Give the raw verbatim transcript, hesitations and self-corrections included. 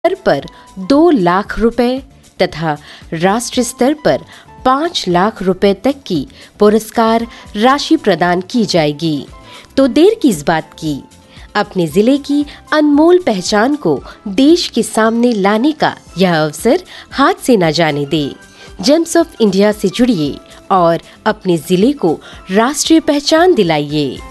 स्तर पर दो लाख रुपए तथा राष्ट्रीय स्तर पर पाँच लाख रुपए तक की पुरस्कार राशि प्रदान की जाएगी। तो देर किस बात की, अपने जिले की अनमोल पहचान को देश के सामने लाने का यह अवसर हाथ से न जाने दे। जेम्स ऑफ इंडिया से जुड़िए और अपने जिले को राष्ट्रीय पहचान दिलाइए।